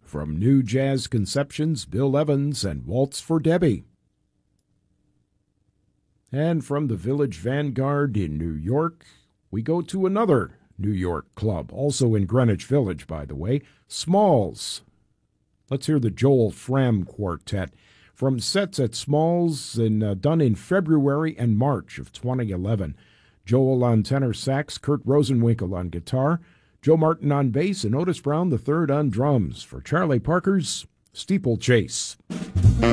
From New Jazz Conceptions, Bill Evans and Waltz for Debbie. And from the Village Vanguard in New York, we go to another New York club, also in Greenwich Village, by the way, Smalls. Let's hear the Joel Fram Quartet from sets at Smalls done in February and March of 2011. Joel on tenor sax, Kurt Rosenwinkel on guitar, Joe Martin on bass, and Otis Brown III on drums for Charlie Parker's Steeplechase.